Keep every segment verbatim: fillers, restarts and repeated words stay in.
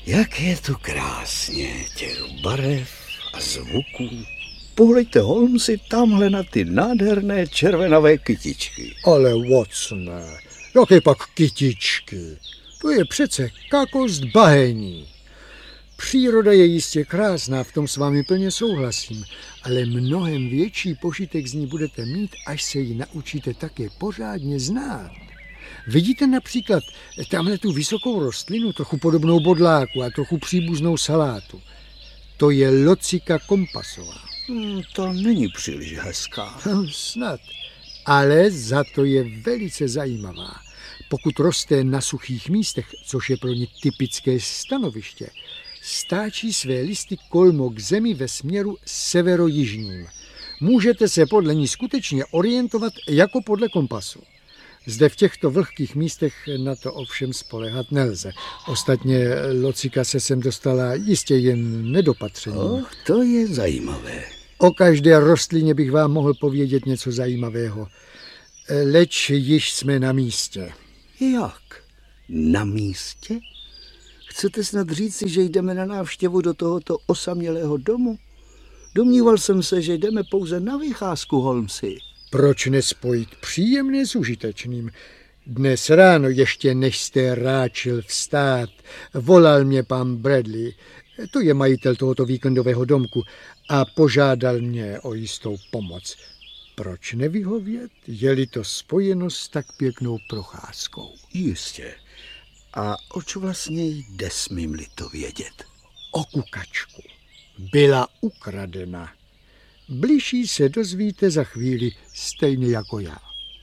Jak je to krásně, těch barev a zvuků. Pohlejte, Holmesi, tamhle na ty nádherné červenavé kytičky. Ale Watsone, jaké pak kytičky? To je přece kakost bahení. Příroda je jistě krásná, v tom s vámi plně souhlasím, ale mnohem větší požitek z ní budete mít, až se ji naučíte také pořádně znát. Vidíte například tamhle tu vysokou rostlinu, trochu podobnou bodláku a trochu příbuznou salátu. To je locika kompasová. Hmm, to není příliš hezká. Snad, ale za to je velice zajímavá. Pokud roste na suchých místech, což je pro ně typické stanoviště, stáčí své listy kolmo k zemi ve směru severojižním. Můžete se podle ní skutečně orientovat jako podle kompasu. Zde v těchto vlhkých místech na to ovšem spoléhat nelze. Ostatně locika se sem dostala jistě jen nedopatřením. Oh, to je zajímavé. O každé rostlině bych vám mohl povědět něco zajímavého. Leč již jsme na místě. Jak? Na místě? Chcete snad říci, že jdeme na návštěvu do tohoto osamělého domu? Domníval jsem se, že jdeme pouze na vycházku, Holmesi. Proč nespojit příjemné s užitečným? Dnes ráno, ještě než jste ráčil vstát, volal mě pan Bradley, to je majitel tohoto víkendového domku, a požádal mě o jistou pomoc. Proč nevyhovět, je-li to spojeno s tak pěknou procházkou? Jistě. A oč vlastně jde, smím-li to vědět? O kukačku. Byla ukradena. Bližší se dozvíte za chvíli, stejně jako já.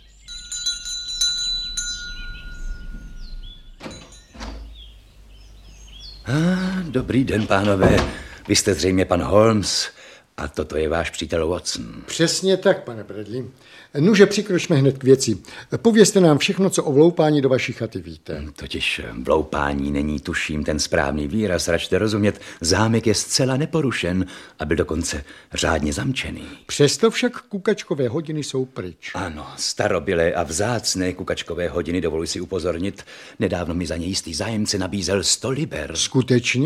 Ah, dobrý den, pánové. Vy jste zřejmě pan Holmes a toto je váš přítel Watson. Přesně tak, pane Bradley. Nuže, přikročme hned k věci. Povězte nám všechno, co o vloupání do vaší chaty víte. Totiž vloupání není, tuším, ten správný výraz, račte rozumět. Zámek je zcela neporušen a byl dokonce řádně zamčený. Přesto však kukačkové hodiny jsou pryč. Ano, starobylé a vzácné kukačkové hodiny, dovoluji si upozornit. Nedávno mi za ně jistý zájemce nabízel sto liber. Skutečně?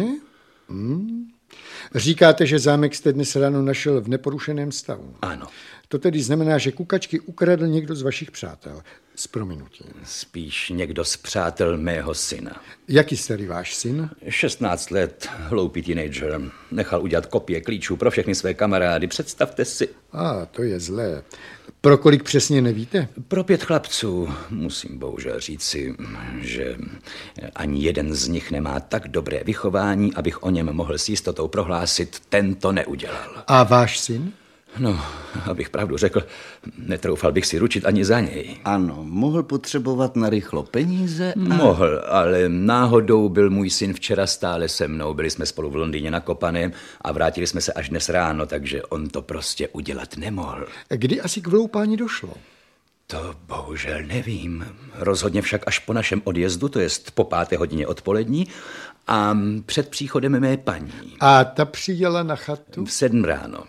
Hmm. Říkáte, že zámek jste dnes ráno našel v neporušeném stavu. Ano. To tedy znamená, že kukačky ukradl někdo z vašich přátel. S prominutím. Spíš někdo z přátel mého syna. Jaký starý váš syn? šestnáct let, hloupý teenager. Nechal udělat kopie klíčů pro všechny své kamarády. Představte si. A, to je zlé. Pro kolik přesně nevíte? Pro pět chlapců. Musím bohužel říci, že ani jeden z nich nemá tak dobré vychování, abych o něm mohl s jistotou prohlásit, ten to neudělal. A váš syn? No, abych pravdu řekl, netroufal bych si ručit ani za něj. Ano, mohl potřebovat narychlo peníze a... Mohl, ale náhodou byl můj syn včera stále se mnou. Byli jsme spolu v Londýně na Kopaném a vrátili jsme se až dnes ráno, takže on to prostě udělat nemohl. Kdy asi k vloupání došlo? To bohužel nevím. Rozhodně však až po našem odjezdu, to jest po páté hodině odpolední a před příchodem mé paní. A ta přijela na chatu? V sedm ráno.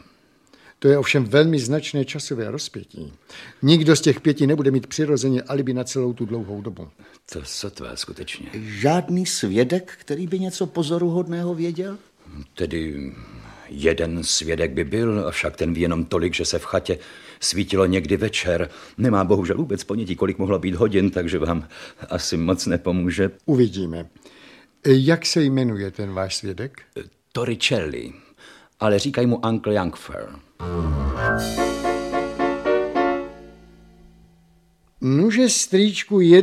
To je ovšem velmi značné časové rozpětí. Nikdo z těch pěti nebude mít přirozeně alibi na celou tu dlouhou dobu. To sotva skutečně. Žádný svědek, který by něco pozoruhodného věděl? Tedy jeden svědek by byl, avšak ten ví jenom tolik, že se v chatě svítilo někdy večer. Nemá bohužel vůbec ponětí, kolik mohlo být hodin, takže vám asi moc nepomůže. Uvidíme. Jak se jmenuje ten váš svědek? Torricelli, ale říkají mu Uncle Youngfer. Nuže, strýčku, je...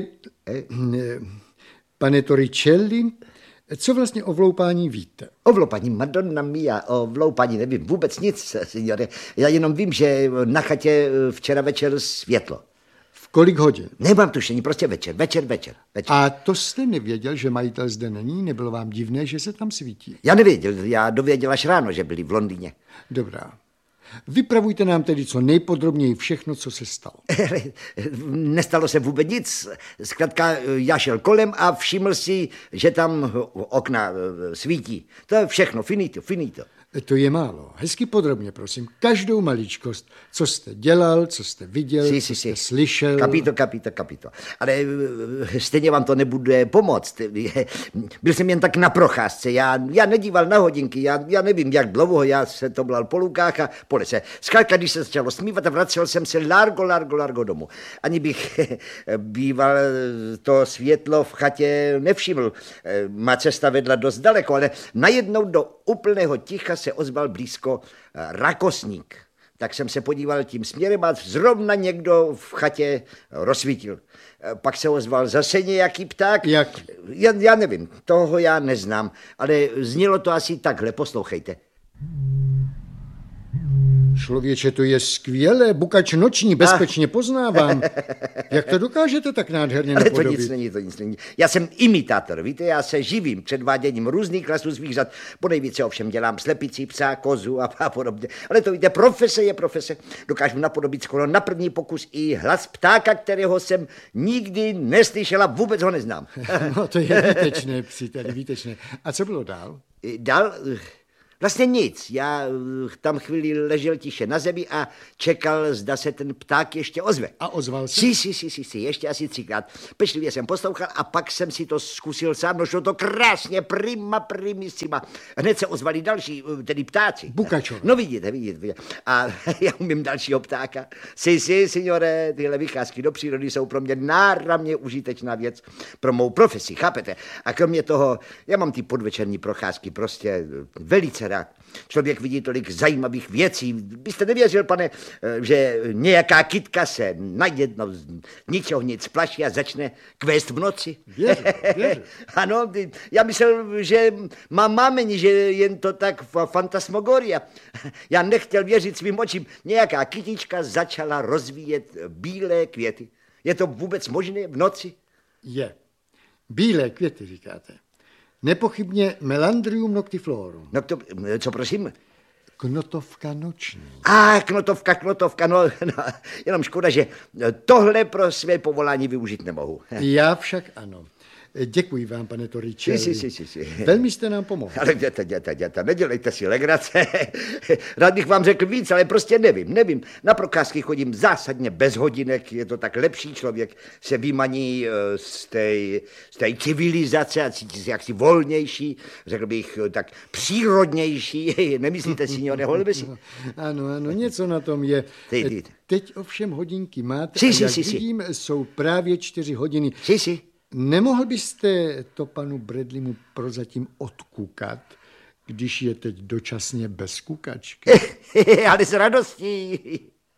Pane Torricelli, co vlastně o vloupání víte? O vloupání, Madonna mia, o vloupání nevím vůbec nic, signore. Já jenom vím, že na chatě včera večer světlo. V kolik hodin? Nemám tušení, prostě večer, večer, večer, večer. A to jste nevěděl, že majitel zde není? Nebylo vám divné, že se tam svítí? Já nevěděl, já dověděl až ráno, že byli v Londýně. Dobrá. Vypravujte nám tedy co nejpodrobněji všechno, co se stalo. Nestalo se vůbec nic. Zkrátka já šel kolem a všiml si, že tam okna svítí. To je všechno, finito, finito. To je málo. Hezky podrobně, prosím. Každou maličkost. Co jste dělal, co jste viděl, si, co si, jste si. slyšel. Kapito, kapito, kapito. Ale eh, stejně vám to nebude pomoct. Byl jsem jen tak na procházce. Já, já nedíval na hodinky. Já, já nevím, jak dlouho. Já se to blal po lukách a po lese. Zkrátka, když se začalo smívat a vracel jsem se largo, largo, largo domů. Ani bych býval to světlo v chatě nevšiml. Má cesta vedla dost daleko, ale najednou do úplného ticha se ozval blízko rakosník. Tak jsem se podíval tím směrem a zrovna někdo v chatě rozsvítil. Pak se ozval zase nějaký pták. Jak? Já, já nevím, toho já neznám, ale znělo to asi takhle, poslouchejte. Člověče, to je skvělé, bukač noční, bezpečně poznávám. Jak to dokážete tak nádherně Ale to napodobit? nic není, to nic není. Já jsem imitátor, víte, já se živím předváděním různých klasů zvířat. Po nejvíce ovšem dělám slepici, psa, kozu a, a podobně. Ale to víte, profese je profese. Dokážu napodobit skoro na první pokus i hlas ptáka, kterého jsem nikdy neslyšel a vůbec ho neznám. No to je výtečné, příteli, výtečné. A co bylo dál? Dál... Vlastně nic, já tam chvíli ležel tiše na zemi a čekal, zda se ten pták ještě ozve. A ozval se? Si, si, si, si, si, ještě asi třikrát. Pečlivě jsem poslouchal a pak jsem si to zkusil sám, no šlo to krásně, prima, primissima. Hned se ozvali další, tedy ptáci. Bukačové. No vidíte, vidíte, vidíte. A já umím dalšího ptáka. Si, si, signore, tyhle vycházky do přírody jsou pro mě náramně užitečná věc pro mou profesi, chápete? A kromě toho, já mám ty podvečerní procházky prostě velice rád. Člověk vidí tolik zajímavých věcí. Byste nevěřil, pane, že nějaká kytka se najednou z ničeho nic plaší a začne kvést v noci? Věřu, věřu. Ano, já myslel, že má mámení, že jen to tak fantasmagoria. Já nechtěl věřit svým očím. Nějaká kytička začala rozvíjet bílé květy. Je to vůbec možné v noci? Je. Bílé květy, říkáte. Nepochybně Melandrium noctiflorum. No to, co prosím? Knotovka noční. A, knotovka, knotovka, no, no, jenom škoda, že tohle pro své povolání využít nemohu. Já však ano. Děkuji vám, pane Torricelli. Si, si, si, si. Velmi jste nám pomohl. Ale děta, děta, děta, nedělejte si legrace. Rád bych vám řekl víc, ale prostě nevím, nevím. Na procházky chodím zásadně bez hodinek, je to tak lepší, člověk se vymaní z té, z té civilizace a cítí se jaksi volnější, řekl bych tak přírodnější. Nemyslíte, signore Holmesi? Ano, ano, něco na tom je. Ty, ty. Teď ovšem hodinky máte Si, a si, jak si, si. vidím, jsou právě čtyři hodiny. Si, si. Nemohl byste to panu Bradleymu prozatím odkukat, když je teď dočasně bez kukačky? Ale s radostí.